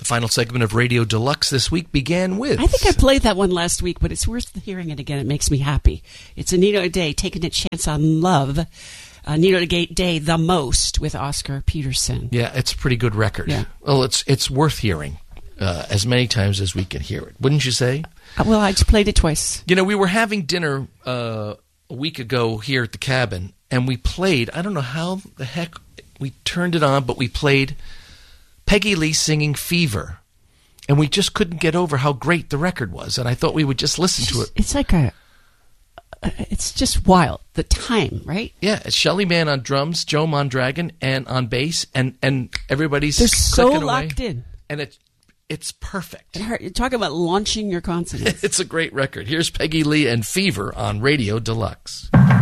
The final segment of Radio Deluxe this week began with... I think I played that one last week, but it's worth hearing it again. It makes me happy. It's Anita O'Day, Taking a Chance on Love. Anita O'Day, The Most, with Oscar Peterson. Yeah, it's a pretty good record. Yeah. Well, it's worth hearing as many times as we can hear it. Wouldn't you say? Well, I just played it twice. You know, we were having dinner a week ago here at the cabin, and we played, I don't know how the heck we turned it on, but we played Peggy Lee singing Fever, and we just couldn't get over how great the record was, and I thought we would just listen to it. It's like it's just wild, the time, right? Yeah, it's Shelly Manne on drums, Joe Mondragon, and on bass, and everybody's They're so clicking locked away, in. and it's perfect. You're talking about launching your consonants. It's a great record. Here's Peggy Lee and Fever on Radio Deluxe.